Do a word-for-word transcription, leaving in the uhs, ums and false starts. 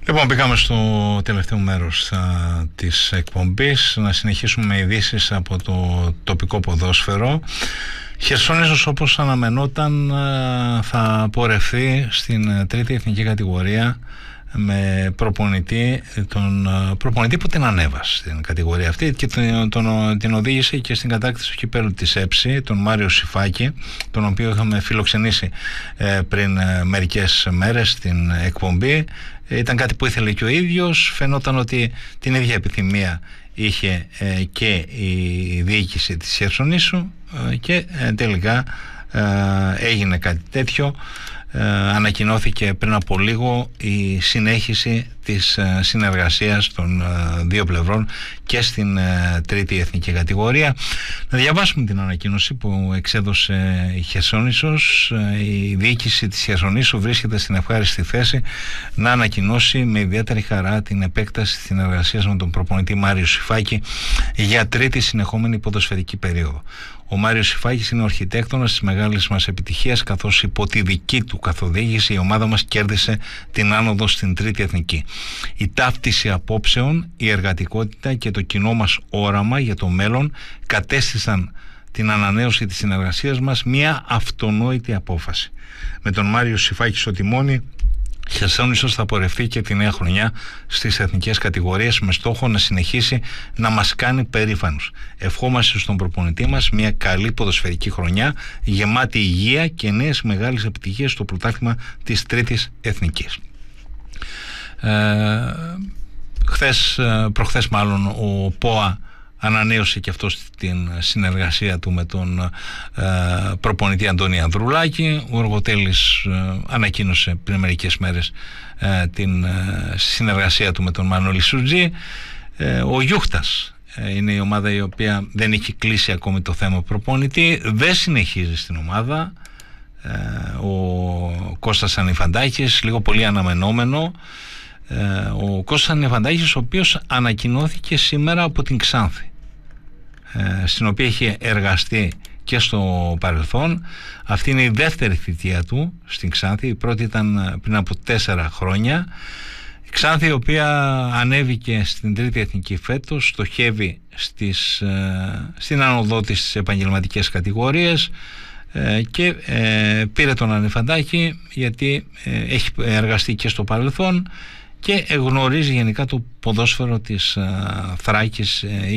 Λοιπόν, πήγαμε στο τελευταίο μέρος α, της εκπομπής να συνεχίσουμε με ειδήσεις από το τοπικό ποδόσφαιρο. Χερσόνησος, όπως αναμενόταν, α, θα πορευθεί στην τρίτη εθνική κατηγορία με προπονητή, τον προπονητή που την ανέβασε στην κατηγορία αυτή και τον, τον, την οδήγησε και στην κατάκτηση του κυπέλλου της ΕΨΗ, τον Μάριο Σιφάκη, τον οποίο είχαμε φιλοξενήσει ε, πριν ε, μερικές μέρες στην εκπομπή. Ε, ήταν κάτι που ήθελε και ο ίδιος, φαινόταν ότι την ίδια επιθυμία είχε ε, και η διοίκηση της Χερσονήσου ε, και ε, τελικά ε, έγινε κάτι τέτοιο. Ε, ανακοινώθηκε πριν από λίγο η συνέχιση της ε, συνεργασίας των ε, δύο πλευρών και στην ε, τρίτη εθνική κατηγορία. Να διαβάσουμε την ανακοίνωση που εξέδωσε η Χερσόνησος. Ε, η διοίκηση της Χερσονήσου βρίσκεται στην ευχάριστη θέση να ανακοινώσει με ιδιαίτερη χαρά την επέκταση της συνεργασίας με τον προπονητή Μάριο Σιφάκη για τρίτη συνεχόμενη ποδοσφαιρική περίοδο. Ο Μάριος Σιφάκης είναι ο αρχιτέκτονας της μεγάλης μας επιτυχίας, καθώς υπό τη δική του καθοδήγηση η ομάδα μας κέρδισε την άνοδο στην τρίτη εθνική. Η ταύτιση απόψεων, η εργατικότητα και το κοινό μας όραμα για το μέλλον κατέστησαν την ανανέωση της συνεργασίας μας μια αυτονόητη απόφαση. Με τον Μάριο Σιφάκη στο τιμόνι, Χερσόνησος θα πορευτεί και τη νέα χρονιά στις εθνικές κατηγορίες με στόχο να συνεχίσει να μας κάνει περήφανους. Ευχόμαστε στον προπονητή μας μια καλή ποδοσφαιρική χρονιά γεμάτη υγεία και νέες μεγάλες επιτυχίες στο πρωτάθλημα της τρίτης εθνικής. Ε, χθες, προχθές μάλλον, ο ΠΟΑ ανανέωσε και αυτός την συνεργασία του με τον ε, προπονητή Αντώνη Ανδρουλάκη. Ο Οργοτέλης ε, ανακοίνωσε πριν μερικές μέρες ε, την ε, συνεργασία του με τον Μανώλη Σουτζή. Ε, ο Γιούχτας ε, είναι η ομάδα η οποία δεν έχει κλείσει ακόμη το θέμα προπονητή, δεν συνεχίζει στην ομάδα. Ε, ο Κώστας Ανιφαντάκης, λίγο πολύ αναμενόμενο. Ο Κώστας Ανιφαντάκης, ο οποίος ανακοινώθηκε σήμερα από την Ξάνθη, στην οποία είχε εργαστεί και στο παρελθόν. Αυτή είναι η δεύτερη θητεία του στην Ξάνθη. Η πρώτη ήταν πριν από τέσσερα χρόνια. Η Ξάνθη, η οποία ανέβηκε στην τρίτη εθνική φέτος, στοχεύει στις, στην ανωδό της στις επαγγελματικές κατηγορίες και πήρε τον Ανιφαντάκη γιατί έχει εργαστεί και στο παρελθόν και γνωρίζει γενικά το ποδόσφαιρο της Θράκης.